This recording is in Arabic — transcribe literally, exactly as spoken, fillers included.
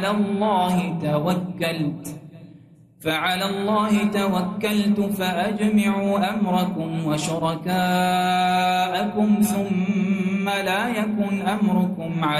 فعلى الله توكلت فعلى الله توكلت فأجمعوا أمركم وشركاءكم ثم لا يكن أمركم